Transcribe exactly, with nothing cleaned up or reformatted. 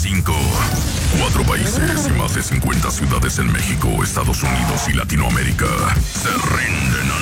cinco. Cuatro países y más de cincuenta ciudades en México, Estados Unidos y Latinoamérica se rinden